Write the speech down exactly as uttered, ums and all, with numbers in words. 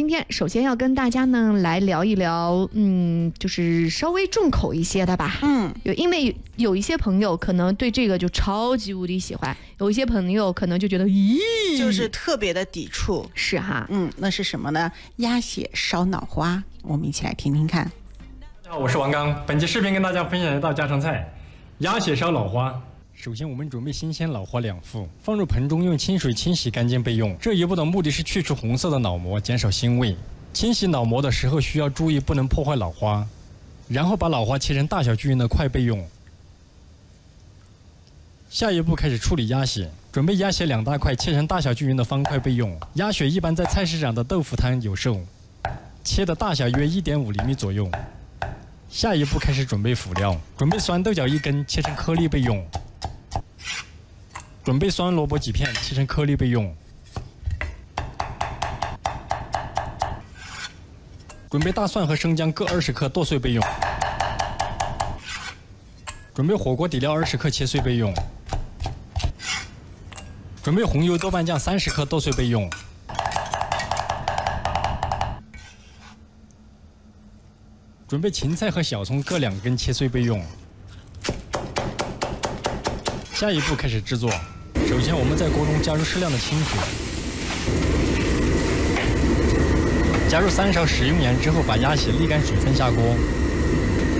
今天首先要跟大家呢来聊一聊，嗯，就是稍微重口一些的吧。 嗯， 有因为有一些朋友可能对这个就超级无敌喜欢，有一些朋友可能就觉得，咦， 就是特别的抵触。 是哈， 嗯，那是什么呢？鸭血烧脑花，我们一起来听听看。 大家好，我是王刚，本期视频跟大家分享一道家常菜——鸭血烧脑花。首先，我们准备新鲜脑花两副，放入盆中，用清水清洗干净备用。这一步的目的是去除红色的脑膜，减少腥味。清洗脑膜的时候需要注意，不能破坏脑花。然后把脑花切成大小均匀的块备用。下一步开始处理鸭血，准备鸭血两大块，切成大小均匀的方块备用。鸭血一般在菜市场的豆腐摊有售，切的大小约 一点五厘米左右。下一步开始准备辅料，准备酸豆角一根，切成颗粒备用。准备酸萝卜几片，切成颗粒备用。准备大蒜和生姜各二十克剁碎备用。准备火锅底料二十克切碎备用。准备红油豆瓣酱三十克剁碎备用。准备芹菜和小葱各两根切碎备用。下一步开始制作。首先，我们在锅中加入适量的清水，加入三勺食用盐之后，把鸭血沥干水分下锅。